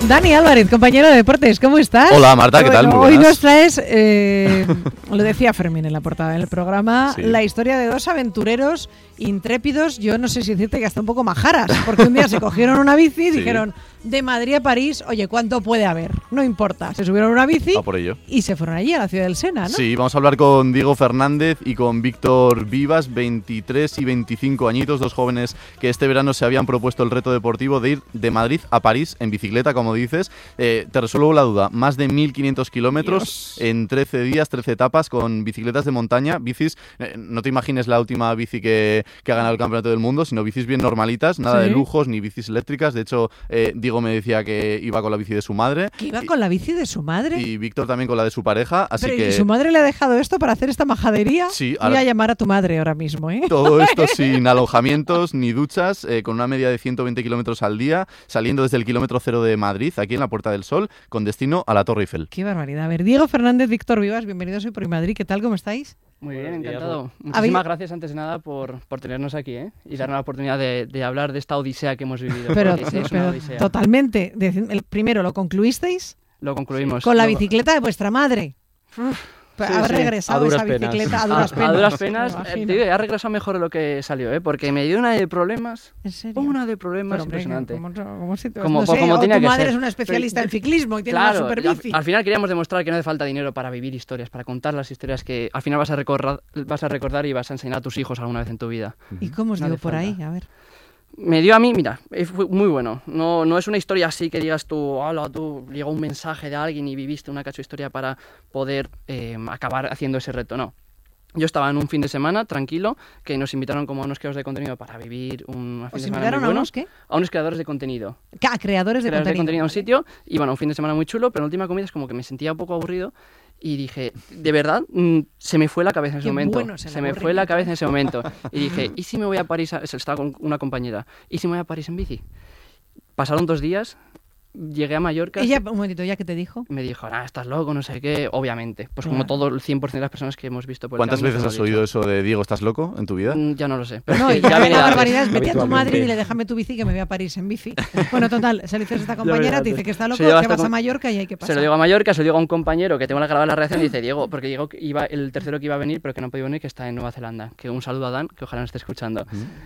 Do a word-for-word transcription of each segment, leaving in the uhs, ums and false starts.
Dani Álvarez, compañero de deportes, ¿cómo estás? Hola Marta, ¿qué tal? Muy Hoy buenas. nos traes, eh, lo decía Fermín en la portada del programa, Sí. la historia de dos aventureros intrépidos, yo no sé si decirte que hasta un poco majaras, porque un día se cogieron una bici y Sí. dijeron, de Madrid a París, oye, ¿cuánto puede haber? No importa, se subieron a una bici Va por ello. y se fueron allí a la ciudad del Sena, ¿no? Sí, vamos a hablar con Diego Fernández y con Víctor Vivas, veintitrés y veinticinco añitos, dos jóvenes que este verano se habían propuesto el reto deportivo de ir de Madrid a París en bicicleta, como dices. Eh, te resuelvo la duda, más de mil quinientos kilómetros en trece días, trece etapas con bicicletas de montaña, bicis, eh, no te imagines la última bici que, que ha ganado el campeonato del mundo, sino bicis bien normalitas, nada Sí. de lujos ni bicis eléctricas. De hecho, eh, Diego me decía que iba con la bici de su madre. Que iba y, con la bici de su madre. y Víctor también con la de su pareja, así Pero, que... ¿y su madre le ha dejado esto para hacer esta majadería? Sí, Voy ahora- a llamar a tu madre ahora mismo, ¿eh? Todo esto sin alojamientos ni duchas, eh, con una media de ciento veinte kilómetros al día, saliendo desde el kilómetro cero de Madrid, aquí en la Puerta del Sol, con destino a la Torre Eiffel. Qué barbaridad. A ver, Diego Fernández, Víctor Vivas, bienvenidos hoy por Madrid. ¿Qué tal? ¿Cómo estáis? Muy bien, Buenos días, encantado. ¿Habéis- Muchísimas gracias antes de nada por, por tenernos aquí, ¿eh? Y darnos la oportunidad de, de hablar de esta odisea que hemos vivido. Pero, porque sí, es una pero odisea. totalmente. Decid- el primero, ¿lo concluisteis? Lo concluimos. Con la Luego- bicicleta de vuestra madre. Pues Sí, haber sí. regresado A duras esa penas. bicicleta a A, duras a penas. duras penas, me eh, imagino. te digo, ha regresado mejor de lo que salió, ¿eh? Porque me dio una de problemas. ¿En serio? Una de problemas Pero, hombre, impresionante. ¿cómo, cómo si te- Como- no sé, como o tenía tu que madre ser. es una especialista Pero- en ciclismo y tiene Claro, una super y al, bici. al final queríamos demostrar que no hace falta dinero para vivir historias, para contar las historias que al final vas a recordar, vas a recordar y vas a enseñar a tus hijos alguna vez en tu vida. ¿Y cómo os no dio hace por falta. ahí? A ver. Me dio a mí, mira, eh, fue muy bueno. No, no es una historia así que digas tú, hola, tú llegó un mensaje de alguien y viviste una cacho historia para poder eh, acabar haciendo ese reto, no. Yo estaba en un fin de semana tranquilo, que nos invitaron como a unos creadores de contenido para vivir un fin ¿Os de semana invitaron muy a bueno. unos qué? A unos creadores de contenido. A creadores de creadores de contenido. contenido a un sitio, y bueno, un fin de semana muy chulo, pero en última comida es como que me sentía un poco aburrido y dije, de verdad, mm, se me fue la cabeza en ese Qué momento. bueno es el se me fue la aburrimiento. cabeza en ese momento. Y dije, ¿y si me voy a París? A... Estaba con una compañera. ¿Y si me voy a París en bici? Pasaron dos días, llegué a Mallorca. Ella, un momentito, ¿ya qué te dijo? Me dijo, ah, estás loco, no sé qué, obviamente. Pues Claro. como todo el cien por ciento de las personas que hemos visto por el ¿Cuántas camino veces se has lo he oído dicho. eso de Diego, estás loco en tu vida? Mm, Ya no lo sé. Pero No, es y que ya ya viene la de antes. barbaridad es vete a tu Habitualmente. madre y dile déjame tu bici que me voy a París en bici. Bueno, total, se le dices a esta compañera, te dice que está loco, Se lleva que hasta vas a con- Mallorca y hay que pasar. Se lo digo a Mallorca, se lo digo a un compañero que tengo la grabada la reacción y dice, Diego, porque Diego que iba, el tercero que iba a venir, pero que no ha podido venir, que está en Nueva Zelanda. Que un saludo a Dan, que ojalá nos esté escuchando.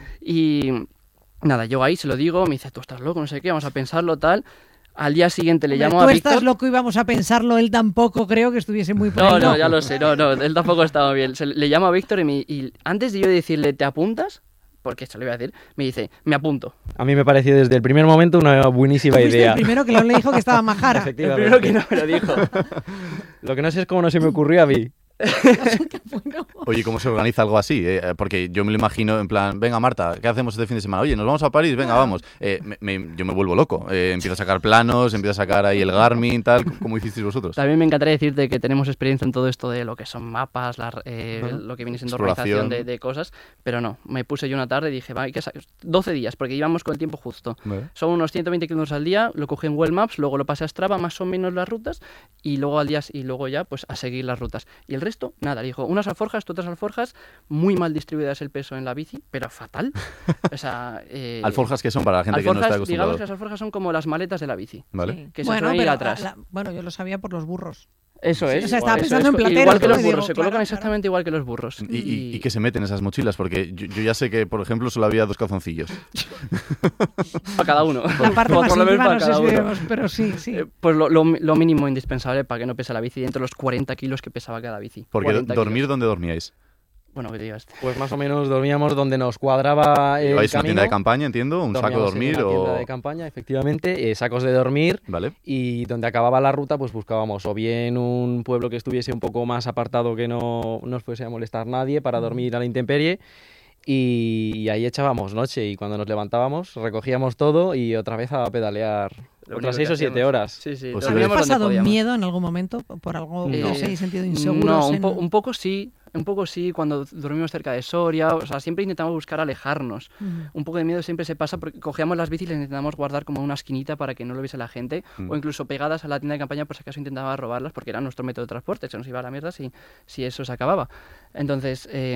Y nada, yo ahí se lo digo, me dice, tú estás loco, no sé qué, vamos a pensarlo, tal. Al día siguiente le Hombre, llamo tú a estás Víctor. loco y vamos a pensarlo, él tampoco creo que estuviese muy por No, ahí, no, ya lo sé, no, no, él tampoco estaba bien. Se- le llamo a Víctor y, me- y antes de yo decirle, ¿te apuntas? Porque se lo iba a decir, me dice, me apunto. A mí me pareció desde el primer momento una buenísima Fuiste idea. el primero que le dijo que estaba majara. El Efectivamente. primero que no me lo dijo. Lo que no sé es cómo no se me ocurrió a mí. Bueno, Oye, ¿cómo se organiza algo así? Eh, porque yo me lo imagino en plan, venga Marta, ¿qué hacemos este fin de semana? Oye, ¿nos vamos a París? Venga, vamos. Eh, me- me- yo me vuelvo loco. Eh, empiezo a sacar planos, empiezo a sacar ahí el Garmin, tal. ¿Cómo hicisteis vosotros? También me encantaría decirte que tenemos experiencia en todo esto de lo que son mapas, la- eh, Ajá. lo que viene siendo Exploración. organización de, de cosas, pero no, me puse yo una tarde y dije, va, hay que sa- doce días, porque íbamos con el tiempo justo. Vale. Son unos ciento veinte kilómetros al día, lo cogí en Google Maps, luego lo pasé a Strava, más o menos las rutas, y luego al día y luego ya pues a seguir las rutas. Y el resto, nada, dijo, unas alforjas, tú otras alforjas, muy mal distribuidas el peso en la bici, pero fatal. O sea, eh, ¿Alforjas qué son para la gente que no alforjas, está digamos acostumbrada? que las alforjas son como las maletas de la bici. ¿Vale? sí. Que se bueno, suelen ir pero atrás. la- bueno, yo lo sabía por los burros. Eso es. o sea, estaba eso pensando es, en plateros, igual que ¿no? los Y digo, burros, se claro, colocan claro. exactamente igual que los burros. ¿Y, y, y qué se meten en esas mochilas? Porque yo, yo ya sé que, por ejemplo, solo había dos calzoncillos. Para cada uno. La parte Por más lo menos íntima para no sé cada si uno. diremos, pero sí, sí. Eh, Pues lo, lo- lo mínimo indispensable para que no pese la bici, dentro de los cuarenta kilos que pesaba cada bici. Porque cuarenta dormir, kilos. ¿dónde dormíais? Bueno, que digas. Pues más o menos dormíamos donde nos cuadraba el ¿Vais a una camino. tienda de campaña, entiendo? ¿Un saco de Dormíamos dormir? en una tienda o... de campaña, efectivamente, eh, sacos de dormir. Vale. Y donde acababa la ruta, pues buscábamos o bien un pueblo que estuviese un poco más apartado, que no nos fuese a molestar nadie para dormir a la intemperie. Y, y ahí echábamos noche y cuando nos levantábamos recogíamos todo y otra vez a pedalear Lo otras único seis que o siete hacíamos. horas. Sí, sí. Pues ¿Habéis dormíamos donde pasado podíamos. miedo en algún momento por algo que No. os hayáis sentido No, inseguros? un, en- po- un poco sí, un poco sí, cuando dormimos cerca de Soria, o sea, siempre intentamos buscar alejarnos. Mm. Un poco de miedo siempre se pasa porque cogíamos las bicis y las intentamos guardar como en una esquinita para que no lo viese la gente, Mm. o incluso pegadas a la tienda de campaña por si acaso intentaba robarlas porque era nuestro método de transporte, se nos iba a la mierda si, si eso se acababa. Entonces, eh,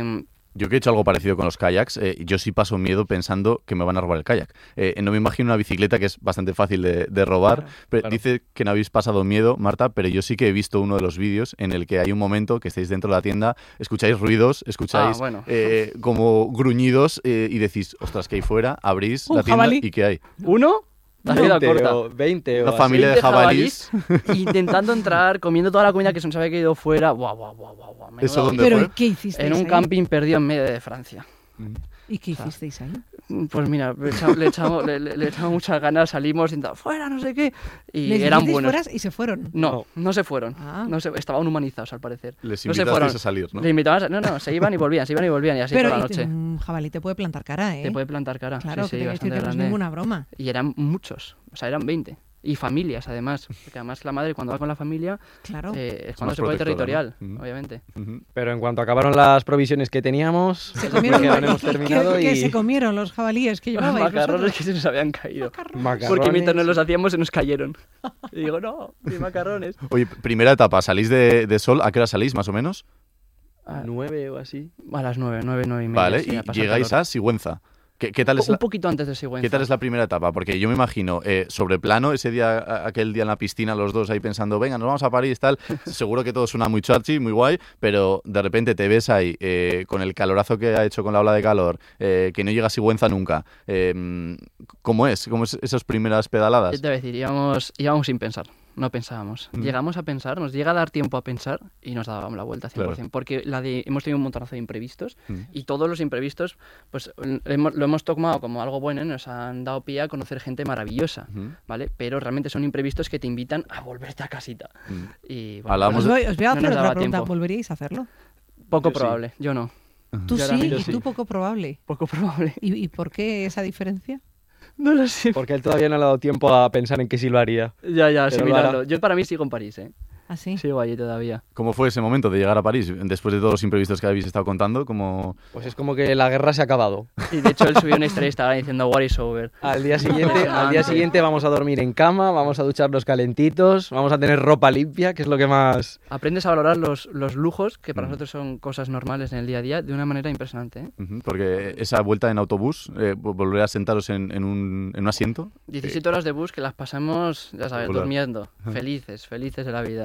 Yo que he hecho algo parecido con los kayaks, eh, yo sí paso miedo pensando que me van a robar el kayak. Eh, no me imagino una bicicleta que es bastante fácil de, de robar. Claro, pero claro. Dice que no habéis pasado miedo, Marta, pero yo sí que he visto uno de los vídeos en el que hay un momento que estáis dentro de la tienda, escucháis ruidos, escucháis Ah, bueno. eh, como gruñidos eh, y decís, ostras, ¿qué hay fuera? Abrís Un la tienda jabalí. y ¿qué hay? ¿Uno? La vida veinte corta. o veinte o Una así. familia de veinte jabalís. intentando entrar, comiendo toda la comida que se nos había quedado fuera. Buah, buah, buah, buah, buah, menuda ¿Eso dónde vida. Pero fue? ¿qué hicisteis En un ahí? camping perdido en medio de Francia. ¿Y qué hicisteis ahí? Pues mira, le echamos, le echamos, le, le- le echamos muchas ganas, salimos, intentamos, fuera, no sé qué. Y ¿Les eran dijisteis buenos. fuera y se fueron? No, no se fueron. Ah. No se, estaban humanizados al parecer. Les no se invitasteis fueron. a salir, ¿no? Le invitaban a- no, no, se iban y volvían, se iban y volvían y así Pero toda la y te- noche. un jabalí te puede plantar cara, ¿eh? Te puede plantar cara. Claro, sí, que sí, te voy a decir bastante que no es grande. ninguna broma. Y eran muchos, o sea, eran veinte. Y familias, además. Porque además la madre cuando va con la familia Claro. eh, es Es cuando más se pone protectora, territorial, ¿no? Ujú. obviamente. Ujú. Pero en cuanto acabaron las provisiones que teníamos, Se comieron que no hemos ¿qué- terminado qué, y se comieron los jabalíes que Los llevabais macarrones vosotros? que se nos habían caído. macarrones. Porque mientras nos los hacíamos se nos cayeron. Y digo, no, mis macarrones. Oye, primera etapa, ¿salís de, de Sol? ¿A qué hora salís, más o menos? A, nueve o así. a las nueve, nueve, nueve y media. Vale, sí, y a pasar llegáis calor. a Sigüenza. ¿Qué, qué tal es Un la, poquito antes de Sigüenza. ¿Qué tal es la primera etapa? Porque yo me imagino, eh, sobre plano, ese día, a- aquel día en la piscina, los dos ahí pensando, venga, nos vamos a París, tal. Seguro que todo suena muy chachi, muy guay, pero de repente te ves ahí eh, con el calorazo que ha hecho con la ola de calor, eh, que no llega a Sigüenza nunca. Eh, ¿Cómo es? ¿Cómo es esas primeras Yo pedaladas? te voy a decir, íbamos, íbamos sin pensar, no pensábamos. Mm. Llegamos a pensar, nos llega a dar tiempo a pensar y nos dábamos la vuelta cien por ciento. Claro. Porque la de, hemos tenido un montonazo de imprevistos Mm. y todos los imprevistos pues l- hemos- lo hemos tomado como algo bueno y nos han dado pie a conocer gente maravillosa, Ujú. ¿vale? Pero realmente son imprevistos que te invitan a volverte a casita. Mm. Y bueno, Hablamos Os de- voy, os voy a no hacer nos otra daba pregunta. tiempo. ¿Volveríais a hacerlo? poco Yo sí. probable, yo no. Tú Yo sí ahora y mismo tú poco probable. Poco probable. ¿Y, y por qué esa diferencia? No lo sé. Porque él todavía no le ha dado tiempo a pensar en que sí lo haría. Ya, ya, Pero sí, lo hará. mirarlo. Yo para mí sigo en París, ¿eh? ¿Así? Sigo allí todavía. ¿Cómo fue ese momento de llegar a París? Después de todos los imprevistos que habéis estado contando, como... Pues es como que la guerra se ha acabado. Y de hecho él subió una historia y estaba diciendo War is over. Al día siguiente, al día Impresionante. siguiente vamos a dormir en cama, vamos a ducharnos calentitos, vamos a tener ropa limpia, que es lo que más... Aprendes a valorar los, los lujos, que para Mm. nosotros son cosas normales en el día a día, de una manera impresionante. ¿eh? Ujú, porque esa vuelta en autobús, eh, vo- volver a sentaros en, en un, en un asiento... diecisiete horas de bus que las pasamos, ya sabes, Regular. durmiendo. Felices, felices de la vida.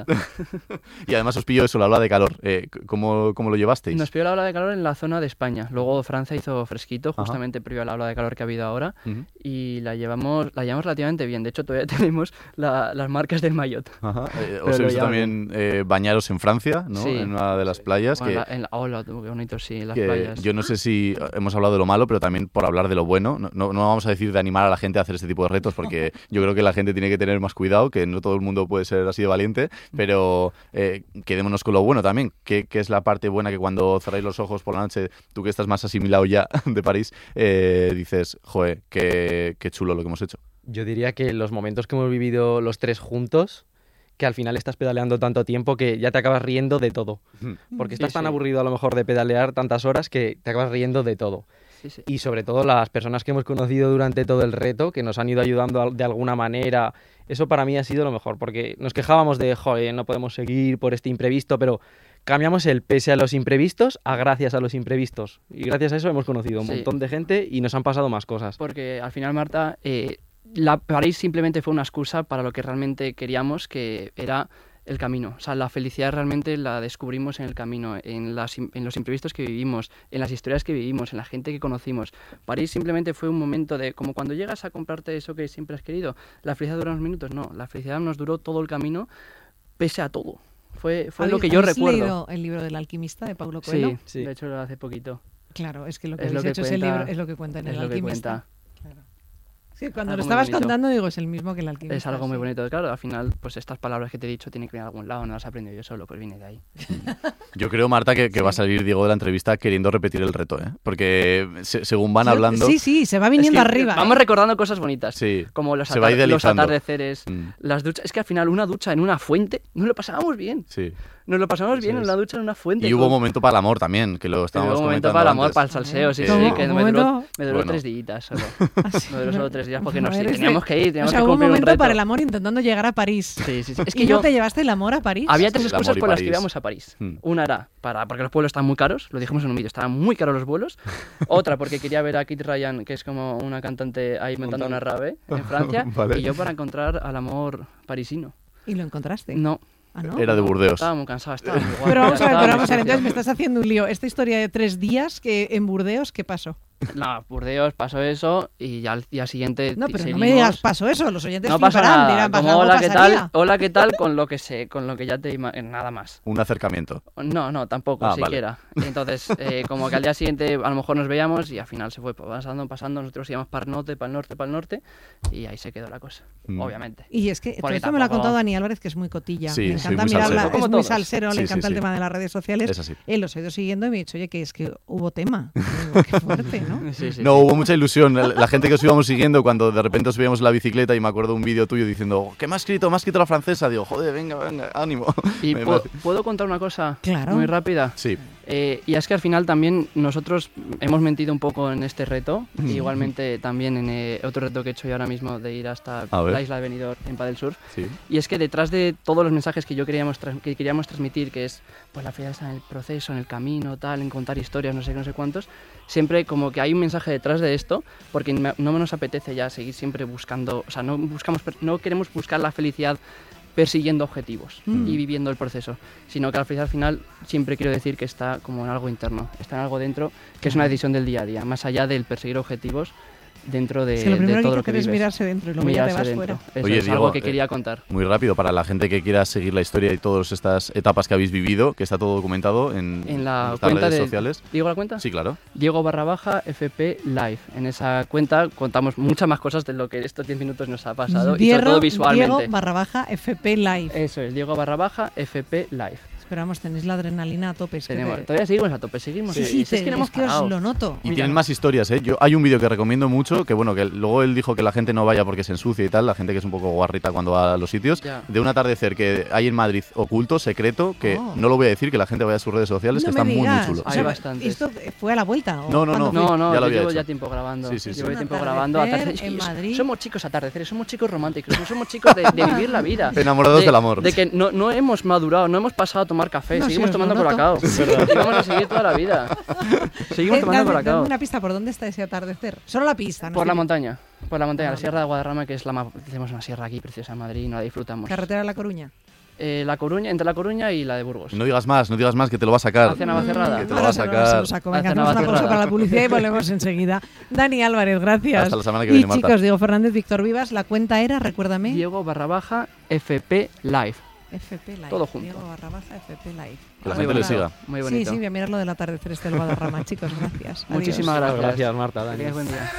Y además os pillo eso, la ola de calor. Eh, ¿cómo, ¿Cómo lo llevasteis? Nos pilló la ola de calor en la zona de España. Luego Francia hizo fresquito, Ajá. justamente previo a la ola de calor que ha habido ahora. Ujú. Y la llevamos, la llevamos relativamente bien. De hecho, todavía tenemos la- las marcas del maillot. Ajá. Eh, Pero os he lo visto llaman. también eh, bañaros en Francia, ¿no? Sí. En una de las playas. Bueno, que, la- en la, hola, tú, qué bonito, sí, en las que playas. yo no sé si hemos hablado de lo malo, pero también por hablar de lo bueno. No, no, no vamos a decir de animar a la gente a hacer este tipo de retos, porque yo creo que la gente tiene que tener más cuidado, que no todo el mundo puede ser así de valiente, pero eh, quedémonos con lo bueno también. ¿Qué, qué es la parte buena que cuando cerráis los ojos por la noche, tú que estás más asimilado ya de París, eh, dices, joder, qué, qué chulo lo que hemos hecho? Yo diría que los momentos que hemos vivido los tres juntos, que al final estás pedaleando tanto tiempo que ya te acabas riendo de todo. Porque Sí, estás tan sí. aburrido a lo mejor de pedalear tantas horas que te acabas riendo de todo. Sí, sí. Y sobre todo las personas que hemos conocido durante todo el reto, que nos han ido ayudando al- de alguna manera, eso para mí ha sido lo mejor, porque nos quejábamos de, joder, no podemos seguir por este imprevisto, pero cambiamos el pese a los imprevistos a gracias a los imprevistos. Y gracias a eso hemos conocido un Sí. montón de gente y nos han pasado más cosas. Porque al final, Marta, eh, la París simplemente fue una excusa para lo que realmente queríamos, que era el camino. O sea, la felicidad realmente la descubrimos en el camino, en, las, im- en los imprevistos que vivimos, en las historias que vivimos, en la gente que conocimos. París simplemente fue un momento de, como cuando llegas a comprarte eso que siempre has querido, la felicidad dura unos minutos. No, la felicidad nos duró todo el camino, pese a todo. Fue, fue lo ¿Habéis- que yo habéis recuerdo. leído el libro del alquimista de Paulo Coelho? Sí, Sí. de hecho lo hace poquito. Claro, es que lo que Es habéis lo que hecho ese cuenta- libro es lo que cuenta en es el lo que alquimista. cuenta. Claro. Sí, cuando Algo lo muy estabas bonito. contando digo, es el mismo que el alquimista. Es algo muy sí. bonito. Claro, al final, pues estas palabras que te he dicho tienen que venir de algún lado, no las he aprendido yo solo, pues viene de ahí. Yo creo, Marta, que, que va a salir Diego de la entrevista queriendo repetir el reto, ¿eh? Porque se- según van Yo- hablando... Sí, sí, se va viniendo Es que arriba. Vamos ¿eh? recordando cosas bonitas. Sí, Como los, se va atar- los idealizando. atardeceres, Mm, las duchas. Es que al final una ducha en una fuente no lo pasábamos bien. sí. Nos lo pasamos bien Eso en es. una ducha en una fuente. Y hubo con- momento para el amor también, que lo Y estábamos hubo un momento comentando para el amor, antes. para el salseo, sí, ¿Cómo? sí, que ¿Un me duró, momento? me duró Bueno. tres días solo. Así. Me duró solo tres días porque A no ver, sé, este- teníamos que ir, O teníamos sea, que hubo un cumplir un momento reto. para el amor intentando llegar a París. Sí, sí, sí. Es ¿Y que no yo... te llevaste el amor a París? Había tres El amor excusas y por las que París. íbamos a París. Hmm. Una era para, porque los vuelos están muy caros, lo dijimos en un vídeo, estaban muy caros los vuelos. Otra porque quería ver a Kit Ryan, que es como una cantante ahí inventando una rave en Francia. Vale. Y yo para encontrar al amor parisino. ¿Y lo encontraste? No. ¿Ah, no? Era de Burdeos. Estaba muy cansado, estaba muy guapo. Pero vamos a ver, estaba pero muy vamos a ver, sucio. entonces me estás haciendo un lío. Esta historia de tres días que en Burdeos, ¿qué pasó? No, Burdeos pasó eso y ya al día siguiente No, pero no seguimos. me digas pasó eso, los oyentes No pasa fliparán, nada, dirán, "Pues como algo hola, ¿qué pasaría". tal? Hola, ¿qué tal? Con lo que sé, con lo que ya te imaginas, nada más. Un acercamiento. No, no, tampoco, Ah, vale. siquiera. Entonces, eh, como que al día siguiente a lo mejor nos veíamos y al final se fue pasando, pasando, nosotros íbamos para el norte, para el norte, para el norte y ahí se quedó la cosa, Mm. obviamente. Y es que todo Porque esto me lo ha tampoco- contado Dani Álvarez, que es muy cotilla. Sí, me soy encanta muy mirarla, salsero. es Como muy todos. salsero, Sí, le sí, encanta sí. el tema de las redes sociales. Es así. Él los ha ido siguiendo y me ha dicho, oye, que es que hubo tema. Digo, qué fuerte, ¿no? Sí, sí, No, sí. hubo mucha ilusión. La, la gente que os íbamos siguiendo, cuando de repente os veíamos en la bicicleta y me acuerdo un vídeo tuyo diciendo, ¿qué me ha escrito? Me ha escrito la francesa. Digo, joder, venga, venga, ánimo. Y Me- pu- ¿puedo contar una cosa Claro. muy rápida? Sí. Eh, y es que al final también nosotros hemos mentido un poco en este reto, y igualmente también en eh, otro reto que he hecho yo ahora mismo de ir hasta A ver. la isla de Benidorm en Padel Surf. Sí. Y es que detrás de todos los mensajes que yo queríamos, tras- que queríamos transmitir, que es pues la felicidad está en el proceso, en el camino, tal, en contar historias, no sé qué, no sé cuántos, siempre como que hay un mensaje detrás de esto, porque me- no nos apetece ya seguir siempre buscando, o sea, no buscamos, per- no queremos buscar la felicidad persiguiendo objetivos Mm. y viviendo el proceso, sino que la felicidad al final siempre quiero decir que está como en algo interno, está en algo dentro, que es una decisión del día a día, más allá del perseguir objetivos dentro de, Es que lo primero de que hay todo que lo que hacer es vives. mirarse dentro y luego ya te Mirarse vas dentro. fuera. Eso Oye, es Diego, algo que eh, quería contar. Muy rápido, para la gente que quiera seguir la historia y todas estas etapas que habéis vivido, que está todo documentado en, En la estas cuenta redes de... sociales. ¿Digo la cuenta? Sí, claro. Diego barra baja F P Live. En esa cuenta contamos muchas más cosas de lo que estos diez minutos nos ha pasado y Diego, sobre todo visualmente. Diego barra baja F P Live. Eso es, Diego barra baja F P Live. Esperamos, tenéis la adrenalina a tope. es que Tenemos, te- todavía seguimos a tope, seguimos. Sí, sí, es te- que no hemos es que os parado. lo noto. Y Mira. tienen más historias, ¿eh? Yo, hay un vídeo que recomiendo mucho, que bueno, que luego él dijo que la gente no vaya porque se ensucia y tal, la gente que es un poco guarrita cuando va a los sitios, Ya. de un atardecer que hay en Madrid oculto, secreto, que Oh. no lo voy a decir, que la gente vaya a sus redes sociales, No que me está muy, muy digas. chulo. O Hay sea, bastantes. ¿Esto fue a la vuelta? o No, no, cuándo no. fue? No, no, Ya lo yo había llevo hecho. ya tiempo grabando. Sí, sí, sí. Llevo Un tiempo atardecer grabando. atardecer- es que en Madrid. Somos chicos atardeceres, somos chicos románticos, no somos chicos de, de vivir la vida. Enamorados De- del amor. De que no, no hemos madurado, no hemos pasado a tomar café, No, sí, seguimos os lo tomando noto. colacao. Y vamos a seguir toda la vida. Seguimos Eh, tomando dame- colacao. dame una pista, ¿por dónde está ese atardecer? Solo la pista, ¿no? Por Sí. la montaña, por la montaña, Ah, la Sierra de Guadarrama, que es la más... Tenemos una sierra aquí preciosa en Madrid y no la disfrutamos. Carretera de La Coruña. Eh, la Coruña, entre La Coruña y la de Burgos. No digas más, no digas más, que te lo va a sacar. Hacia Navacerrada. Que te lo Ahora va a se lo- sacar. se lo saco. Venga, Hacia hacemos una pausa Navacerrada. para la publicidad y volvemos enseguida. Dani Álvarez, gracias. Hasta la semana que y viene, Marta. chicos, Diego Fernández, Víctor Vivas, la cuenta era, recuérdame, Diego barra baja F P Live. F P Live. todo junto. Diego barra baja F P Live. Que la Muy gente le bonito, siga. Muy Sí, bonito. sí, voy a mirar lo del atardecer este del Guadarrama. Chicos, gracias. Adiós. Muchísimas gracias. Gracias, Marta, Dani. Que tengas buen día.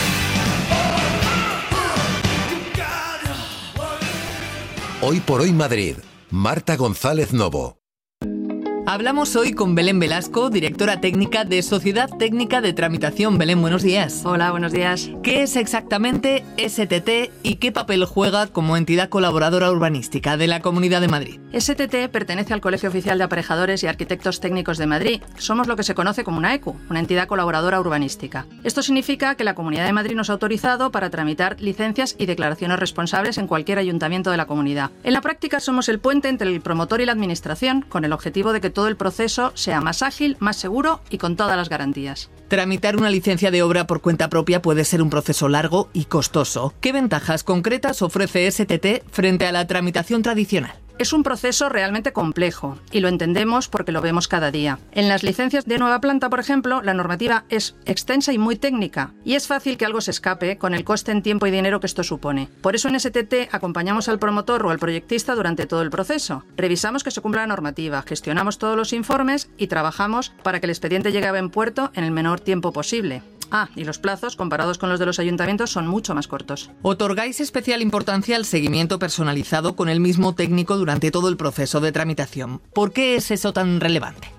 Hoy por hoy Madrid. Marta González Novo. Hablamos hoy con Belén Velasco, directora técnica de Sociedad Técnica de Tramitación. Belén, buenos días. Hola, buenos días. ¿Qué es exactamente S T T y qué papel juega como entidad colaboradora urbanística de la Comunidad de Madrid? S T T pertenece al Colegio Oficial de Aparejadores y Arquitectos Técnicos de Madrid. Somos lo que se conoce como una E C U, una entidad colaboradora urbanística. Esto significa que la Comunidad de Madrid nos ha autorizado para tramitar licencias y declaraciones responsables en cualquier ayuntamiento de la comunidad. En la práctica somos el puente entre el promotor y la administración, con el objetivo de que todo el proceso sea más ágil, más seguro y con todas las garantías. Tramitar una licencia de obra por cuenta propia puede ser un proceso largo y costoso. ¿Qué ventajas concretas ofrece S T T frente a la tramitación tradicional? Es un proceso realmente complejo y lo entendemos porque lo vemos cada día. En las licencias de nueva planta, por ejemplo, la normativa es extensa y muy técnica y es fácil que algo se escape con el coste en tiempo y dinero que esto supone. Por eso en S T T acompañamos al promotor o al proyectista durante todo el proceso. Revisamos que se cumpla la normativa, gestionamos todos los informes y trabajamos para que el expediente llegue a buen puerto en el menor tiempo posible. Ah, y los plazos, comparados con los de los ayuntamientos, son mucho más cortos. ¿Otorgáis especial importancia al seguimiento personalizado con el mismo técnico durante todo el proceso de tramitación? ¿Por qué es eso tan relevante?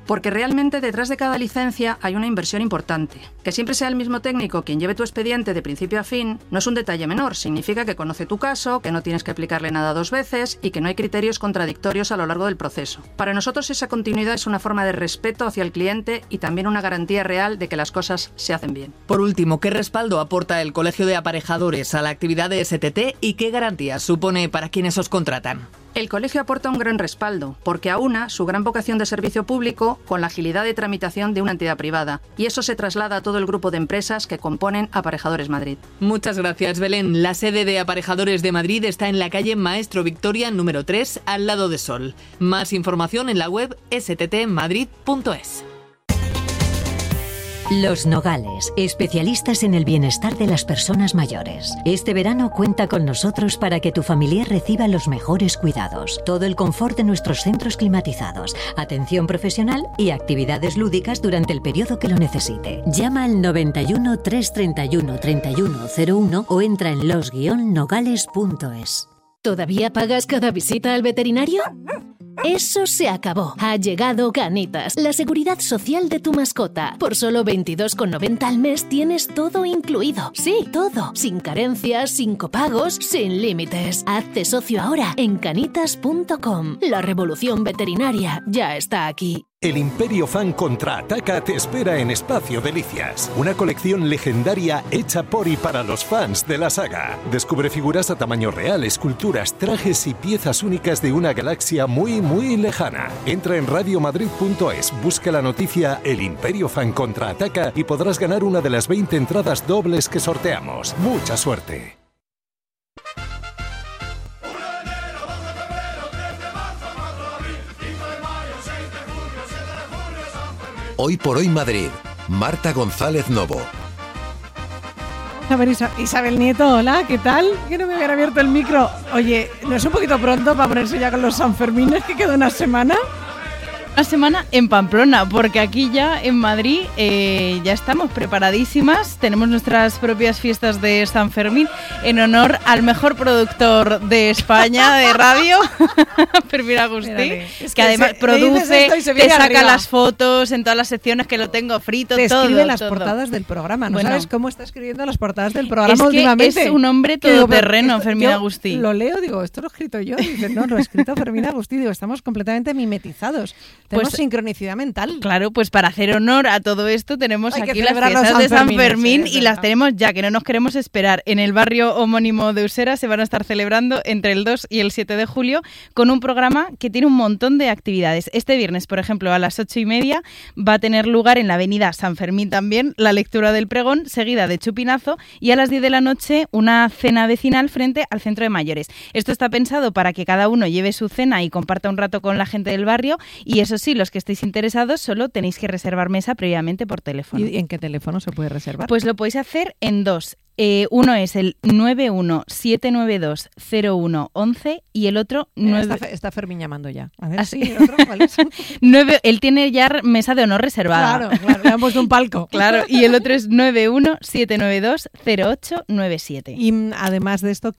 porque realmente detrás de cada licencia hay una inversión importante. Que siempre sea el mismo técnico quien lleve tu expediente de principio a fin no es un detalle menor, significa que conoce tu caso, que no tienes que aplicarle nada dos veces y que no hay criterios contradictorios a lo largo del proceso. Para nosotros esa continuidad es una forma de respeto hacia el cliente y también una garantía real de que las cosas se hacen bien. Por último, ¿qué respaldo aporta el Colegio de Aparejadores a la actividad de S T T y qué garantías supone para quienes os contratan? El colegio aporta un gran respaldo, porque aúna su gran vocación de servicio público con la agilidad de tramitación de una entidad privada, y eso se traslada a todo el grupo de empresas que componen Aparejadores Madrid. Muchas gracias, Belén. La sede de Aparejadores de Madrid está en la calle Maestro Victoria número tres, al lado de Sol. Más información en la web s t t madrid punto es. Los Nogales, especialistas en el bienestar de las personas mayores. Este verano cuenta con nosotros para que tu familiar reciba los mejores cuidados, todo el confort de nuestros centros climatizados, atención profesional y actividades lúdicas durante el periodo que lo necesite. Llama al noventa y uno, trescientos treinta y uno, treinta y uno cero uno o entra en los guion nogales punto es. ¿Todavía pagas cada visita al veterinario? Eso se acabó. Ha llegado Canitas, la seguridad social de tu mascota. Por solo veintidós con noventa al mes tienes todo incluido. Sí, todo. Sin carencias, sin copagos, sin límites. Hazte socio ahora en canitas punto com. La revolución veterinaria ya está aquí. El Imperio Fan Contraataca te espera en Espacio Delicias, una colección legendaria hecha por y para los fans de la saga. Descubre figuras a tamaño real, esculturas, trajes y piezas únicas de una galaxia muy, muy lejana. Entra en radio madrid punto es, busca la noticia El Imperio Fan Contraataca y podrás ganar una de las veinte entradas dobles que sorteamos. ¡Mucha suerte! Hoy por hoy Madrid, Marta González Novo. A ver, Isa- Isabel Nieto, hola, ¿qué tal? Que no me habían abierto el micro. Oye, ¿no es un poquito pronto para ponerse ya con los Sanfermines, que queda una semana? Una semana en Pamplona, porque aquí ya en Madrid eh, ya estamos preparadísimas. Tenemos nuestras propias fiestas de San Fermín en honor al mejor productor de España de radio, Fermín Agustí, es que, que además se- le produce, dices esto y se te viene saca arriba. las fotos en todas las secciones que lo tengo frito, Te todo. escribe las todo. portadas del programa. ¿No Bueno. sabes cómo está escribiendo las portadas del programa Es que últimamente? es un hombre Que digo, todoterreno, esto- Fermín yo Agustí. Lo leo, digo, esto lo he escrito yo. Y dice, no, lo ha escrito Fermín Agustí. Digo, estamos completamente mimetizados. Tenemos Pues, sincronicidad mental. Claro, pues para hacer honor a todo esto tenemos Hay que aquí las celebrar los fiestas de San Sanfermines, Fermín sí, es y las verdad. tenemos ya, que no nos queremos esperar. En el barrio homónimo de Usera se van a estar celebrando entre el dos y el siete de julio con un programa que tiene un montón de actividades. Este viernes, por ejemplo, a las ocho y media va a tener lugar en la avenida San Fermín también la lectura del pregón, seguida de chupinazo, y a las diez de la noche una cena vecinal frente al centro de mayores. Esto está pensado para que cada uno lleve su cena y comparta un rato con la gente del barrio, y eso sí, los que estéis interesados solo tenéis que reservar mesa previamente por teléfono. ¿Y en qué teléfono se puede reservar? Pues lo podéis hacer en dos. Eh, uno es el nueve uno siete nueve dos cero uno once y el otro Mira, nueve... está, Fe- está Fermín llamando ya. A ver ¿Ah, si sí? el otro, ¿cuál es? nueve, él tiene ya mesa de honor reservada. Claro, claro, le han puesto un palco. Claro, y el otro es nueve uno siete nueve dos cero ocho nueve siete. Y mm, además de esto,